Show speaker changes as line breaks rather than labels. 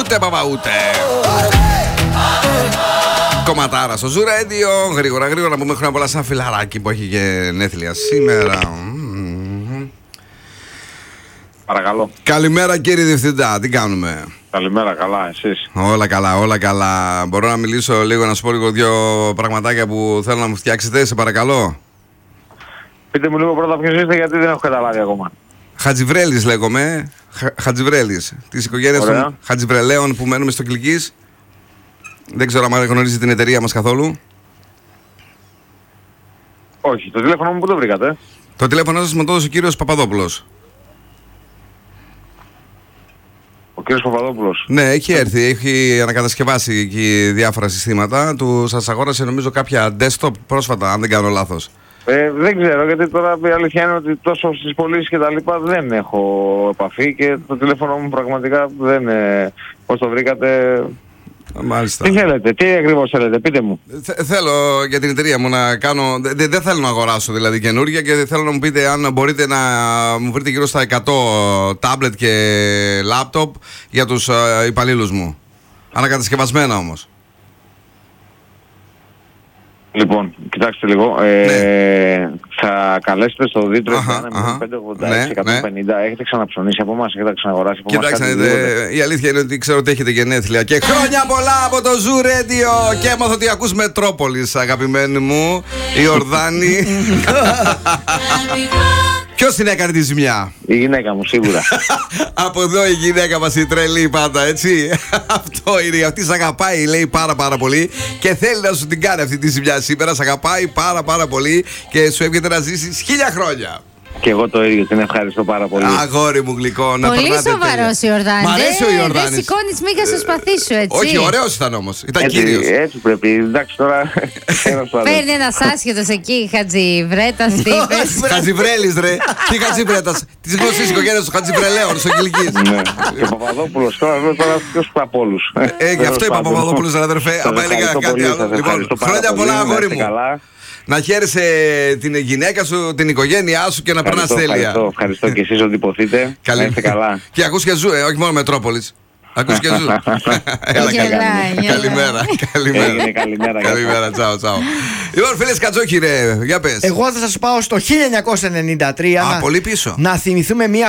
Ούτε παπαούτε. Κομματάρα στο Zoo Radio. Γρήγορα να πούμε χρόνια πολλά σαν φιλαράκι που έχει γενέθλια σήμερα.
Παρακαλώ.
Καλημέρα κύριε Διευθυντά, τι κάνουμε?
Καλημέρα, καλά, εσείς?
Όλα καλά. Μπορώ να μιλήσω λίγο, να σου πω λίγο δύο πραγματάκια που θέλω να μου φτιάξετε, σε παρακαλώ?
Πείτε μου λίγο πρώτα ποιος είστε, γιατί δεν έχω καταλάβει ακόμα.
Χατζιβρέλης λέγομαι. Χατζιβρέλης. Της οικογένειας των Χατζιβρελέων που μένουμε στο Κιλκής. Δεν ξέρω αν γνωρίζει την εταιρεία μας καθόλου.
Όχι, το τηλέφωνο μου που το βρήκατε?
Το τηλέφωνο σας μου το έδωσε ο κύριος Παπαδόπουλος.
Ο κύριος Παπαδόπουλος.
Ναι, έχει έρθει, έχει ανακατασκευάσει εκεί διάφορα συστήματα. Του σας αγόρασε νομίζω κάποια desktop πρόσφατα, αν δεν κάνω λάθος.
Δεν ξέρω, γιατί τώρα η αλήθεια είναι ότι τόσο στις πωλήσεις και τα λοιπά δεν έχω επαφή και το τηλέφωνο μου πραγματικά δεν... Πώς το βρήκατε?
Μάλιστα.
Τι θέλετε, τι ακριβώς θέλετε, πείτε μου.
Θέλω για την εταιρεία μου να κάνω. Δεν θέλω να αγοράσω δηλαδή καινούργια και θέλω να μου πείτε αν μπορείτε να μου βρείτε γύρω στα 100 τάμπλετ και λάπτοπ για τους υπαλλήλους μου. Ανακατασκευασμένα όμως.
Λοιπόν, κοιτάξτε λίγο.
Ναι.
Θα καλέσετε στο Δίτρο 586-150. Έχετε ξαναψωνίσει από εμάς, έχετε ξαναγοράσει από εμάς?
Κοιτάξτε, η αλήθεια είναι ότι ξέρω ότι έχετε γενέθλια και χρόνια πολλά από το Zoo Radio. Και έμαθα ότι ακούς Μετρόπολης, αγαπημένοι μου, η Ορδάνη. Ποιος την έκανε τη ζημιά?
Η γυναίκα μου, σίγουρα.
Από εδώ η γυναίκα μας η τρελή πάντα, έτσι. Αυτό είναι, αυτή σ' αγαπάει, λέει πάρα πολύ και θέλει να σου την κάνει αυτή τη ζημιά σήμερα. Σ' αγαπάει πάρα πολύ και σου εύχεται να ζήσεις 1000 χρόνια.
Και εγώ το ίδιο, την ευχαριστώ πάρα πολύ.
Αγόρι μου γλυκό, να
πολύ σοβαρός ο Ιορδάνης.
Μ' αρέσει ο Ιορδάνης.
Δεν σηκώνεις μήκα στο σπαθί σου, έτσι.
Όχι, ωραίος ήταν όμως. Ήταν
έτσι,
κύριος.
Έτσι πρέπει. Εντάξει τώρα.
Παίρνει ένας άσχετος εκεί, Χατζιβρέτας, τι είπες?
Χατζιβρέλης, ρε. Τι Χατζιβρέτας? Της γνωστής οικογένειας του Χατζιβρελέων στο Κιλκής.
Ναι. Και ο Παπαδόπουλος τώρα ποιος από όλους.
Γι' αυτό είπα Παπαδόπουλος, αδερφέ. Άμα έλεγα κάτι άλλο. Λοιπόν, χρόνια πολλά, αγόρι μου. Να χαίρεσαι την γυναίκα σου, την οικογένειά σου και να περνάς τέλεια.
Ευχαριστώ και εσείς ότι υποθείτε. Να είστε καλά.
Και ακούς και Ζου, όχι μόνο Μετρόπολης. Ακούς και Ζου. Καλημέρα, τσάου. Λοιπόν, φίλες Κατσόχη, ρε, για πες.
Εγώ θα σας πάω στο 1993.
Πολύ πίσω.
Να θυμηθούμε μια